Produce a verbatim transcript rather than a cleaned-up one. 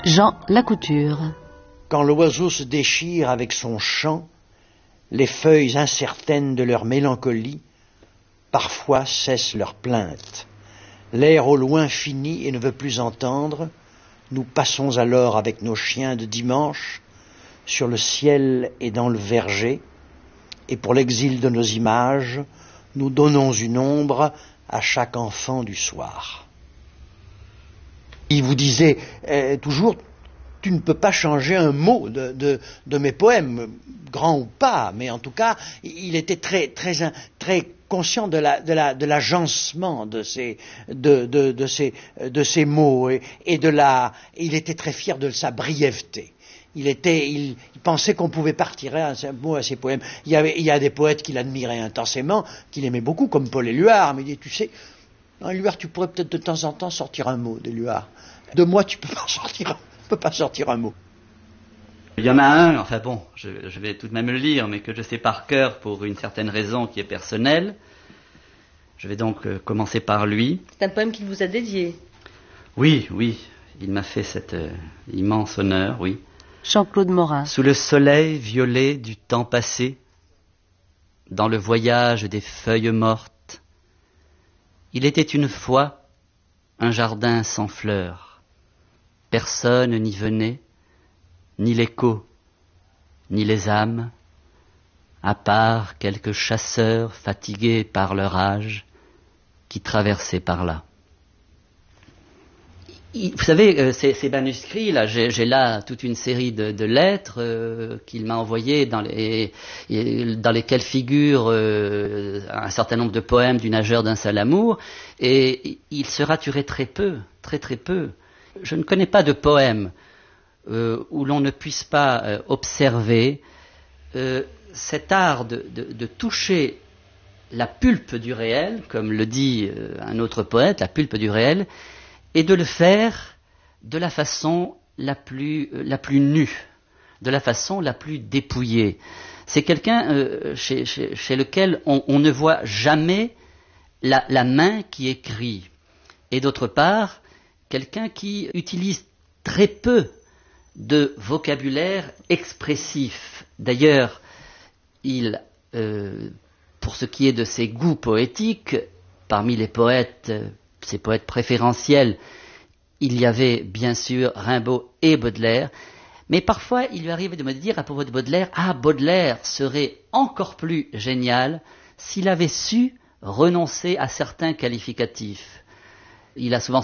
Jean Lacouture. Quand l'oiseau se déchire avec son chant, les feuilles incertaines de leur mélancolie, parfois cessent leur plainte. L'air au loin finit et ne veut plus entendre. Nous passons alors avec nos chiens de dimanche sur le ciel et dans le verger, et pour l'exil de nos images, nous donnons une ombre à chaque enfant du soir. Il vous disait euh, toujours, tu ne peux pas changer un mot de, de, de mes poèmes, grand ou pas, mais en tout cas, il était très, très, très conscient de, la, de, la, de l'agencement de ces, de, de, de ces, de ces mots, et, et de la, il était très fier de sa brièveté. Il, était, il, il pensait qu'on pouvait partir à un mot à ses poèmes. Il y, avait, il y a des poètes qu'il admirait intensément, qu'il aimait beaucoup, comme Paul Éluard, mais il dit, tu sais, dans Éluard, tu pourrais peut-être de temps en temps sortir un mot d'Éluard. De moi, tu peux pas sortir, peux pas sortir un mot. Il y en a un, enfin bon, je, je vais tout de même le lire, mais que je sais par cœur pour une certaine raison qui est personnelle. Je vais donc euh, commencer par lui. C'est un poème qu'il vous a dédié. Oui, oui, il m'a fait cet euh, immense honneur, oui. Jean-Claude Morin. Sous le soleil violet du temps passé, dans le voyage des feuilles mortes, il était une fois un jardin sans fleurs. Personne n'y venait, ni l'écho, ni les âmes, à part quelques chasseurs fatigués par leur âge qui traversaient par là. Vous savez, euh, ces, ces manuscrits, là, j'ai, j'ai là toute une série de, de lettres euh, qu'il m'a envoyées dans, les, dans lesquelles figurent euh, un certain nombre de poèmes du nageur d'un seul amour, et il se raturait très peu, très très peu. Je ne connais pas de poème euh, où l'on ne puisse pas euh, observer euh, cet art de, de, de toucher la pulpe du réel, comme le dit euh, un autre poète, la pulpe du réel, et de le faire de la façon la plus, euh, la plus nue, de la façon la plus dépouillée. C'est quelqu'un euh, chez, chez, chez lequel on, on ne voit jamais la, la main qui écrit. Et d'autre part, quelqu'un qui utilise très peu de vocabulaire expressif. D'ailleurs, il, euh, pour ce qui est de ses goûts poétiques, parmi les poètes, ses poètes préférentiels, il y avait bien sûr Rimbaud et Baudelaire, mais parfois il lui arrivait de me dire à propos de Baudelaire, ah, Baudelaire serait encore plus génial s'il avait su renoncer à certains qualificatifs. Il a souvent